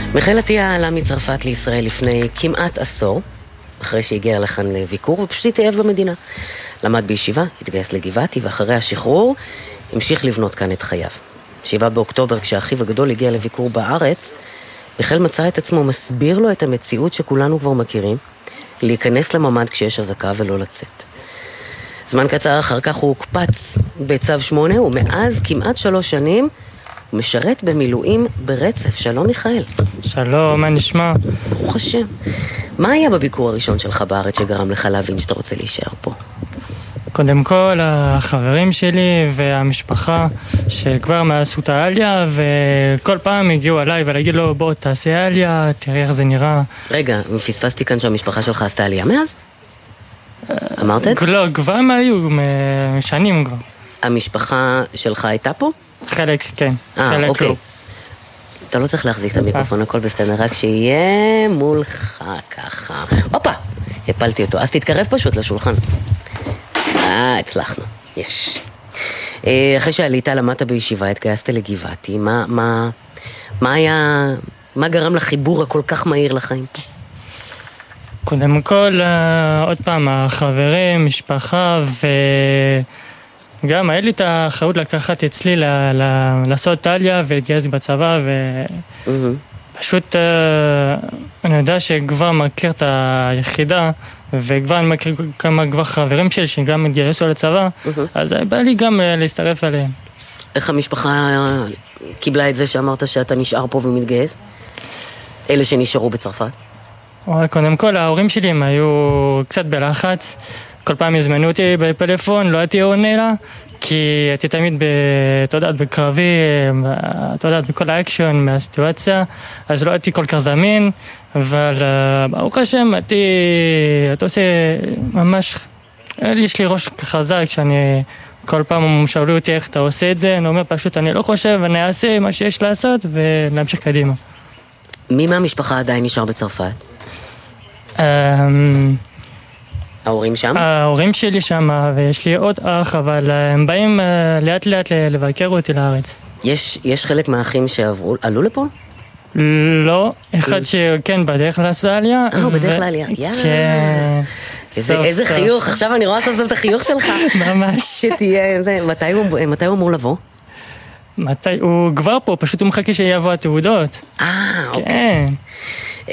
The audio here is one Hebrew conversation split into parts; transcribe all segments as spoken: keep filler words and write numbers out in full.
מיכאל עטיה עלה מצרפת לישראל לפני כמעט עשור, אחרי שהגיע לכאן לביקור, ופשוט התאהב במדינה. למד בישיבה, התגייס לגבעתי, ואחרי השחרור המשיך לבנות כאן את חייו. שבעה באוקטובר, כשאחיו הגדול הגיע לביקור בארץ, מיכאל מצא את עצמו מסביר לו את המציאות שכולנו כבר מכירים, להיכנס לממד כשיש הזקה ולא לצאת. זמן קצר אחר כך הוא הוקפץ בצו שמונה, ומאז כמעט שלוש שנים הוא משרת במילואים ברצף. שלום מיכאל. שלום, מה נשמע? ברוך השם. מה היה בביקור הראשון שלך בארץ שגרם לך להבין שאתה רוצה להישאר פה? קודם כל, החברים שלי והמשפחה שכבר מעשו את העלייה, וכל פעם הגיעו עליי ולהגיד לו, בוא תעשה עלייה, תראה איך זה נראה. רגע, פספסתי כאן שהמשפחה שלך עשתה עלייה מאז? אמרת את זה? לא, כבר הם היו, שנים כבר. המשפחה שלך הייתה פה? חלק, כן. אה, חלק אוקיי. לא. אתה לא צריך להחזיק את המיקרופון, הכל בסדר, רק שיהיה מולך ככה. הופה, הפלתי אותו. אז תתקרב פשוט לשולחן. אה, הצלחנו. יש. אחרי שעלית למדת בישיבה, התגייסת לגבעתי, מה, מה, מה היה, מה גרם לחיבור הכל כך מהיר לחיים פה? קודם כל, עוד פעם, החברים, משפחה, וגם היה לי את האחריות לקחת אצלי ל... ל... לעשות עלייה והתגייס בצבא, ופשוט אני יודע שכבר מכיר את היחידה, וכבר אני מכיר כמה כבר חברים שלי שגם התגייסו לצבא, אז בא לי גם להצטרף עליהם. איך המשפחה קיבלה את זה שאמרת שאתה נשאר פה ומתגייס? אלה שנשארו בצרפת? קודם כל, ההורים שלי הם היו קצת בלחץ. כל פעם הזמנו אותי בפלאפון, לא הייתי עונה לה, כי הייתי תמיד, אתה יודעת, בקרבי, אתה יודעת, בכל האקשן מהסיטואציה, אז לא הייתי כל כך זמין, אבל ברוך השם, הייתי, אתה עושה ממש, יש לי ראש חזק, שאני כל פעם שאלו אותי איך אתה עושה את זה, אני אומר פשוט, אני לא חושב, אני אעשה מה שיש לעשות, ולהמשיך קדימה. מי מהמשפחה עדיין נשאר בצרפת? ההורים שם? ההורים שלי שם, ויש לי עוד אח, אבל הם באים לאט לאט לבקר אותי לארץ. יש, יש חלק מהאחים שעלו לפה? לא, אחד שכן בדרך לעשות העלייה. אה, הוא בדרך לעלייה, יאללה. איזה חיוך, עכשיו אני רואה סוף סוף את החיוך שלך. ממש. שתהיה, מתי הוא אמור לבוא? מתי? הוא כבר פה, פשוט הוא מחכה שיבוא התעודות. אה, אוקיי. כן.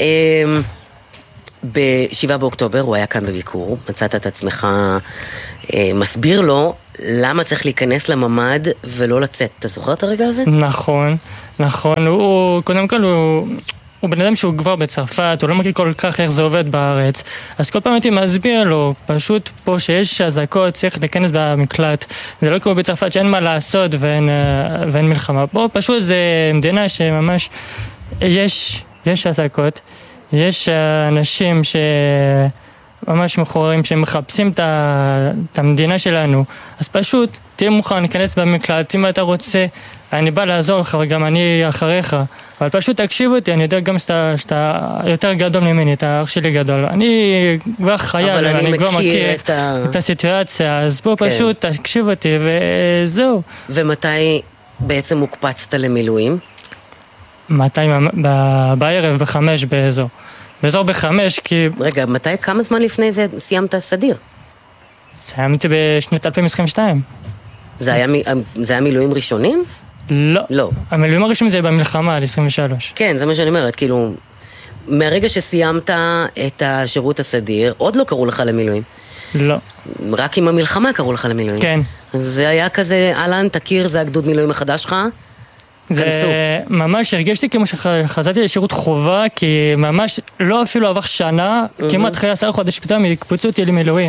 בשבעה באוקטובר הוא היה כאן בביקור, מצאת את עצמך, אה, מסביר לו למה צריך להיכנס לממד ולא לצאת. אתה זוכר את הרגע הזה? נכון, נכון. הוא, קודם כל הוא, הוא בן אדם שהוא כבר בצרפת, הוא לא מכיר כל כך איך זה עובד בארץ. אז כל פעם הייתי מסביר לו, פשוט פה שיש הזקות, צריך להיכנס במקלט. זה לא כמו בצרפת שאין מה לעשות ואין, ואין מלחמה. פה פשוט זה מדינה שממש יש, יש הזקות. יש אנשים שממש מכורים, שמחפשים את המדינה שלנו, אז פשוט תהיה מוכן להיכנס במקלט, אם אתה רוצה, אני בא לעזור לך וגם אני אחריך, אבל פשוט תקשיב אותי, אני יודע גם שאתה, שאתה יותר גדול ממני, אתה אח שלי גדול, אני כבר חייל, אני, אני כבר מכיר את, ה... את הסיטואציה, אז בוא כן. פשוט תקשיב אותי וזהו. ומתי בעצם הוקפצת למילואים? מתי? בערב בחמש באזור. באזור בחמש, כי... רגע, מתי, כמה זמן לפני זה סיימת סדיר? סיימתי בשנת אלפיים עשרים ושתיים. זה היה, זה היה מילואים ראשונים? לא. לא. המילואים הראשונים זה במלחמה, על עשרים ושלוש. כן, זה מה שאני אומרת, כאילו, מהרגע שסיימת את השירות הסדיר, עוד לא קראו לך למילואים. לא. רק עם המלחמה קראו לך למילואים. כן. זה היה כזה, אלן, תכיר, זה הגדוד מילואים החדש שלך? זה ממש הרגשתי כמו שחזרתי לשירות חובה, כי ממש לא אפילו עבר שנה, כמעט אחרי עשרה חודש פתאום יקפצו אותי למילואים.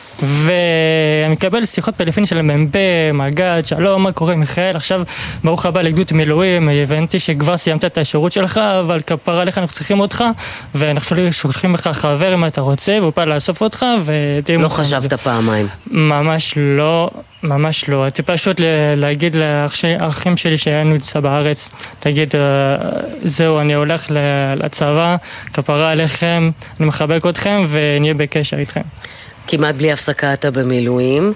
ואני מקבל שיחות פלאפון של מ"פ, מג"ד, שלום, מה קורה מיכאל? עכשיו ברוך הבא לגדוד מילואים, הבנתי שכבר סיימת את השירות שלך, אבל כפרה עליך אנחנו צריכים אותך, ואנחנו שולחים לך חבר אם אתה רוצה, והוא פעל לאסוף אותך, ותהיה לא חשבת פעמיים? ממש לא, ממש לא. הייתי פשוט להגיד לאחים שלי שהיינו נמצא בארץ, להגיד, זהו, אני הולך לצבא, כפרה עליכם, אני מחבק אתכם, ונהיה בקשר איתכם. כמעט בלי הפסקה אתה במילואים,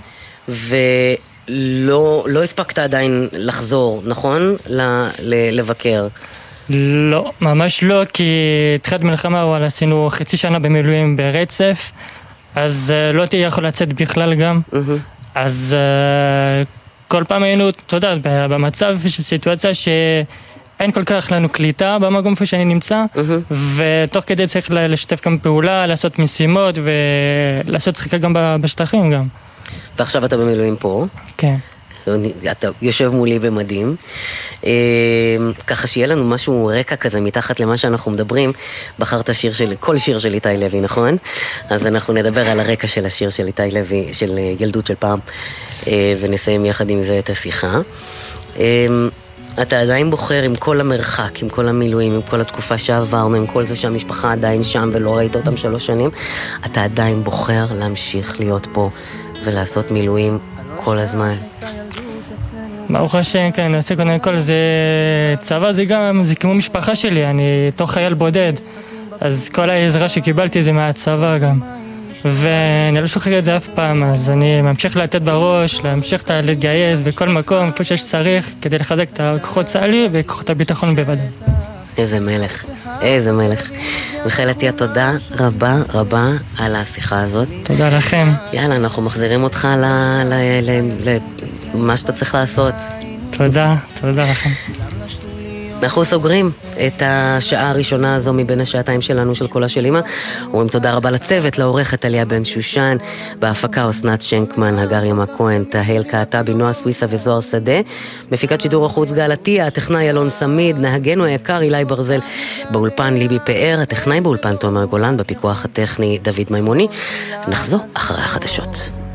ולא לא הספקת עדיין לחזור, נכון? ל, ל, לבקר. לא, ממש לא, כי תחילת מלחמה, אבל עשינו חצי שנה במילואים ברצף, אז uh, לא תהיה יכול לצאת בכלל גם. Mm-hmm. אז uh, כל פעם היינו, אתה יודע, במצב של סיטואציה שאין כל כך לנו קליטה במקום איפה שאני נמצא, mm-hmm. ותוך כדי צריך לשתף גם פעולה, לעשות משימות ולעשות שחיקה גם בשטחים גם. ועכשיו אתה במילואים פה. כן. אתה יושב מולי במדים, ככה שיהיה לנו משהו רקע כזה מתחת למה שאנחנו מדברים. בחרת שיר של, כל שיר של איתי לוי, נכון? אז אנחנו נדבר על הרקע של השיר של איתי לוי, של ילדות של פעם, ונסיים יחד עם זה את השיחה. אתה עדיין בוחר עם כל המרחק, עם כל המילואים, עם כל התקופה שעברנו, עם כל זה שהמשפחה עדיין שם ולא ראית אותם שלוש שנים, אתה עדיין בוחר להמשיך להיות פה ולעשות מילואים כל הזמן. ברוך השם, כן, אני עושה קודם כל, זה צבא, זה גם, זה כמו משפחה שלי, אני תוך חייל בודד, אז כל העזרה שקיבלתי זה מהצבא גם, ואני לא שוכר את זה אף פעם, אז אני ממשיך לתת בראש, להמשיך להתגייס בכל מקום, איפה שיש צריך, כדי לחזק את הכוחות צה"לי וכוחות הביטחון בוודאי. איזה מלך, איזה מלך. מיכאל עטיה, תודה רבה רבה על השיחה הזאת. תודה לכם. יאללה, אנחנו מחזירים אותך למה שאתה צריך לעשות. תודה, תודה לכם. אנחנו סוגרים את השעה הראשונה הזו מבין השעתיים שלנו של קולה של אמא. אומרים תודה רבה לצוות, לעורכת אליה בן שושן, בהפקה אסנת שנקמן, הגר ימה כהן, תהל קעטבי, נועה סוויסה וזוהר שדה, מפיקת שידור החוץ גל עטיה, הטכנאי אלון סמיד, נהגנו היקר אילי ברזל, באולפן ליבי פאר, הטכנאי באולפן תומר גולן, בפיקוח הטכני דוד מימוני. נחזור אחרי החדשות.